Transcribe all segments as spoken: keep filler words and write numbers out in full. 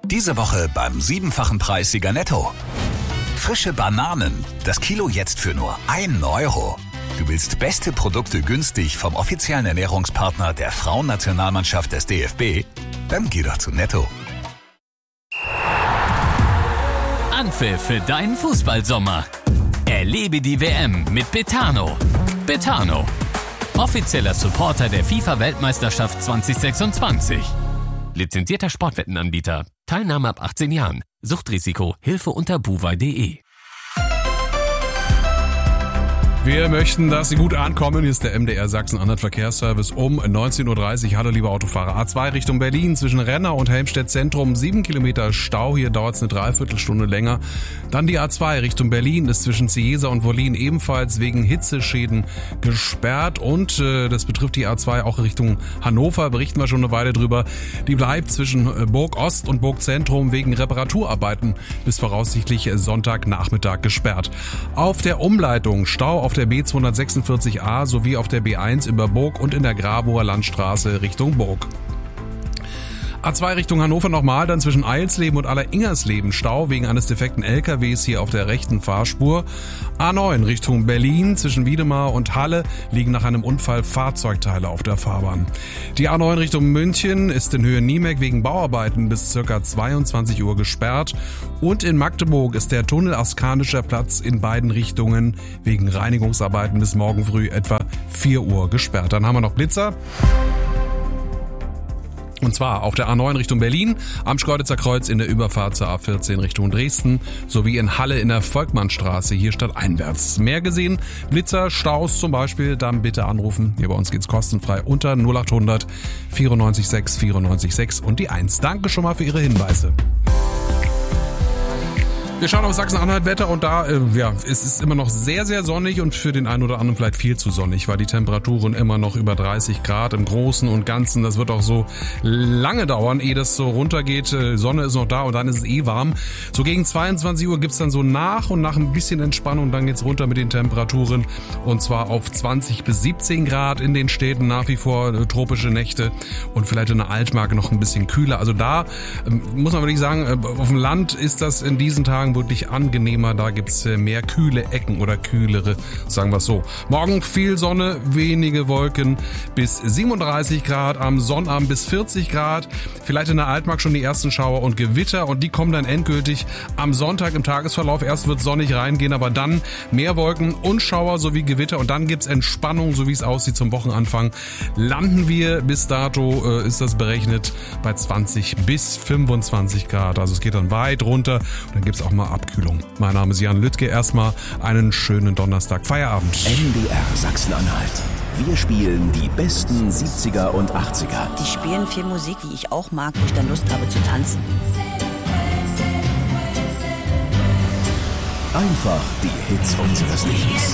Diese Woche beim siebenfachen Preis Sieger Netto. Frische Bananen, das Kilo jetzt für nur ein Euro. Du willst beste Produkte günstig vom offiziellen Ernährungspartner der Frauennationalmannschaft des D F B? Dann geh doch zu Netto. Anpfiff für deinen Fußballsommer. Erlebe die W M mit Betano. Betano, offizieller Supporter der FIFA-Weltmeisterschaft zwanzig sechsundzwanzig. Lizenzierter Sportwettenanbieter. Teilnahme ab achtzehn Jahren. Suchtrisiko. Hilfe unter buwei punkt de. Wir möchten, dass Sie gut ankommen. Hier ist der M D R Sachsen-Anhalt Verkehrsservice um neunzehn Uhr dreißig. Hallo, liebe Autofahrer. A zwei Richtung Berlin zwischen Renner und Helmstedt Zentrum. Sieben Kilometer Stau. Hier dauert es eine Dreiviertelstunde länger. Dann die A zwei Richtung Berlin ist zwischen Cieza und Wollin ebenfalls wegen Hitzeschäden gesperrt. Und äh, das betrifft die A zwei auch Richtung Hannover. Berichten wir schon eine Weile drüber. Die bleibt zwischen Burg Ost und Burg Zentrum wegen Reparaturarbeiten bis voraussichtlich Sonntagnachmittag gesperrt. Auf der Umleitung Stau auf der B zweihundertsechsundvierzig A sowie auf der B eins über Burg und in der Grabower Landstraße Richtung Burg. A zwei Richtung Hannover nochmal, dann zwischen Eilsleben und Alleringersleben Stau wegen eines defekten L K Ws hier auf der rechten Fahrspur. A neun Richtung Berlin zwischen Wiedemar und Halle liegen nach einem Unfall Fahrzeugteile auf der Fahrbahn. Die A neun Richtung München ist in Höhe Niemek wegen Bauarbeiten bis ca. zweiundzwanzig Uhr gesperrt. Und in Magdeburg ist der Tunnel Askanischer Platz in beiden Richtungen wegen Reinigungsarbeiten bis morgen früh etwa vier Uhr gesperrt. Dann haben wir noch Blitzer. Und zwar auf der A neun Richtung Berlin, am Schkeuditzer Kreuz in der Überfahrt zur A vierzehn Richtung Dresden sowie in Halle in der Volkmannstraße, hier stadteinwärts. Mehr gesehen, Blitzer, Staus zum Beispiel, dann bitte anrufen. Hier bei uns geht's kostenfrei unter null acht hundert vierundneunzig sechs vierundneunzig sechs und die eins. Danke schon mal für Ihre Hinweise. Wir schauen auf Sachsen-Anhalt-Wetter und da, äh, ja, es ist immer noch sehr, sehr sonnig und für den einen oder anderen vielleicht viel zu sonnig, weil die Temperaturen immer noch über dreißig Grad im Großen und Ganzen. Das wird auch so lange dauern, ehe das so runtergeht. Äh, Sonne ist noch da und dann ist es eh warm. So gegen zweiundzwanzig Uhr gibt's dann so nach und nach ein bisschen Entspannung und dann geht's runter mit den Temperaturen und zwar auf zwanzig bis siebzehn Grad in den Städten, nach wie vor äh, tropische Nächte und vielleicht in der Altmark noch ein bisschen kühler. Also da äh, muss man wirklich sagen, äh, auf dem Land ist das in diesen Tagen wirklich angenehmer, da gibt's mehr kühle Ecken oder kühlere, sagen wir es so. Morgen viel Sonne, wenige Wolken bis siebenunddreißig Grad, am Sonnabend bis vierzig Grad, vielleicht in der Altmark schon die ersten Schauer und Gewitter und die kommen dann endgültig am Sonntag im Tagesverlauf. Erst wird sonnig reingehen, aber dann mehr Wolken und Schauer sowie Gewitter und dann gibt's Entspannung, so wie es aussieht zum Wochenanfang. Landen wir bis dato, äh, ist das berechnet, bei zwanzig bis fünfundzwanzig Grad, also es geht dann weit runter und dann gibt's auch mal Abkühlung. Mein Name ist Jan Lüttke. Erstmal einen schönen Donnerstag. Feierabend. M D R Sachsen-Anhalt. Wir spielen die besten siebziger und achtziger. Die spielen viel Musik, die ich auch mag, wo ich dann Lust habe zu tanzen. Einfach die Hits unseres Lebens.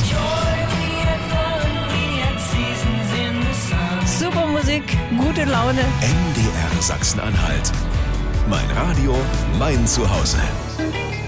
Super Musik, gute Laune. M D R Sachsen-Anhalt. Mein Radio, mein Zuhause.